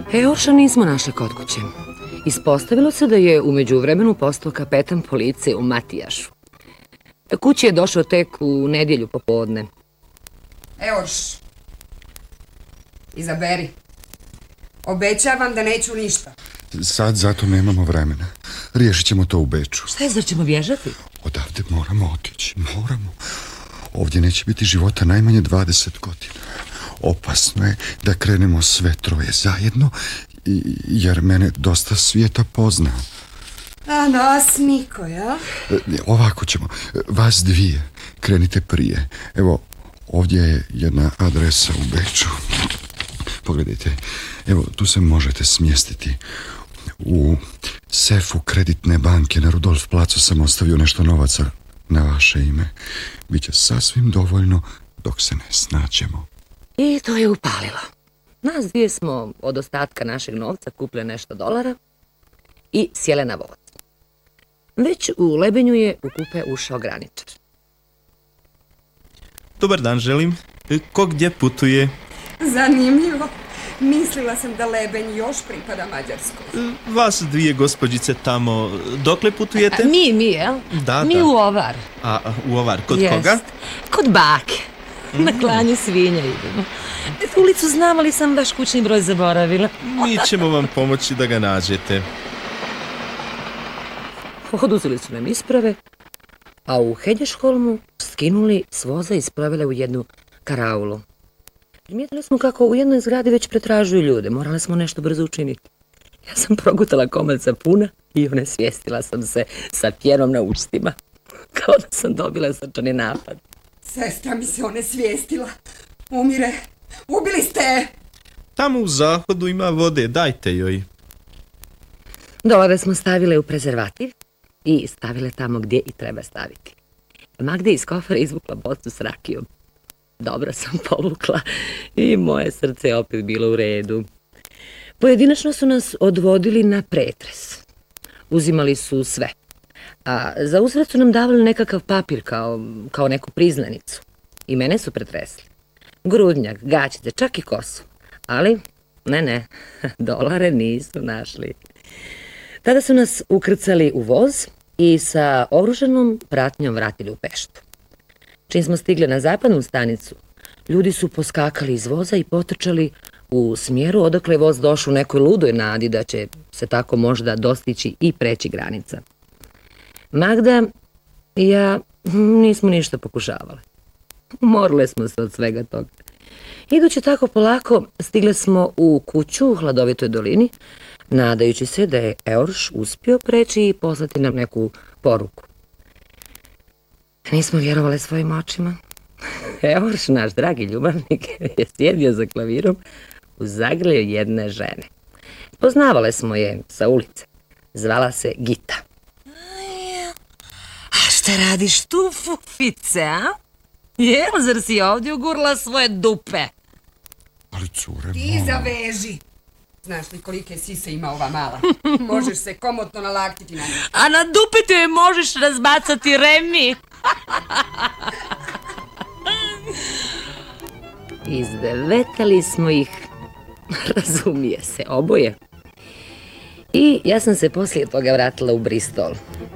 Eorša nismo našli kod kuće. Ispostavilo se da je u međuvremenu postao kapetan policije u Matijašu. Kući je došao tek u nedjelju popodne. Eorš, izaberi. Obećavam da neću ništa. Sad zato nemamo vremena. Riješit ćemo to u Beču. Šta je, zar ćemo bježati? Odavde moramo otići, moramo. Ovdje neće biti života najmanje 20 godina. Opasno je da krenemo sve troje zajedno, jer mene dosta svijeta pozna. A nas niko, ja? Ovako ćemo, vas dvije, krenite prije. Evo, ovdje je jedna adresa u Beču. Pogledajte, evo, tu se možete smjestiti. U sefu kreditne banke na Rudolf placu sam ostavio nešto novaca na vaše ime. Biće sasvim dovoljno dok se ne snađemo. I to je upalilo. Nas dvije smo od ostatka našeg novca kupile nešto dolara i sjele na voz. Već u Lebenju je u kupe ušao graničar. Dobar dan želim. Ko gdje putuje? Zanimljivo. Mislila sam da Lebenj još pripada Mađarskoj. Vas dvije gospođice tamo, dokle putujete? Mi, jel? Da, mi da. u Ovar. A u Ovar, kod Jest. koga? Kod bake. Na klanje svinja idemo. Ulicu znam, ali sam vaš kućni broj zaboravila. Mi ćemo vam pomoći da ga nađete. Oduzeli su nam isprave, a u Hedješholmu skinuli s voza i ispravile u jednu karaulu. Primijetili smo kako u jednoj zgradi već pretražuju ljude. Morali smo nešto brzo učiniti. Ja sam progutala komad sapuna i onesvijestila sam se sa pjenom na ustima. Kao da sam dobila srčani napad. Sestra mi se onesvijestila. Umire. Ubili ste je. Tamo u zahodu ima vode, dajte joj. Dolare smo stavile u prezervativ i stavile tamo gdje i treba staviti. Magda iz kofera izvukla bocu s rakijom. Dobro sam povukla i moje srce je opet bilo u redu. Pojedinačno su nas odvodili na pretres. Uzimali su sve. A za uzvrat su nam davali nekakav papir kao neku priznanicu. I mene su pretresli. Grudnjak, gaćice, čak i kosu. Ali, ne, dolare nisu našli. Tada su nas ukrcali u voz i sa oružanom pratnjom vratili u Peštu. Čim smo stigli na zapadnu stanicu, ljudi su poskakali iz voza i potrčali u smjeru odakle je voz došao u nekoj ludoj nadi da će se tako možda dostići i preći granica. Magda i ja nismo ništa pokušavale. Umorile smo se od svega toga. Idući tako polako, stigle smo u kuću u Hladovitoj dolini, nadajući se da je Eorš uspio preći i poslati nam neku poruku. Nismo vjerovali svojim očima. Eorš, naš dragi ljubavnik, je sjedio za klavirom u zagrlju jedne žene. Poznavale smo je sa ulice. Zvala se Gita. A šta radiš tu, fufice, a? Jel, zar si ovdje ugurla svoje dupe? Ali cure, Ti zaveži. Znaš li kolike sise ima ova mala? Možeš se komotno nalaktiti na nju. A na dupe te možeš razbacati remi. Izdevetali smo ih, razumije se, oboje. I ja sam se poslije toga vratila u Bristol.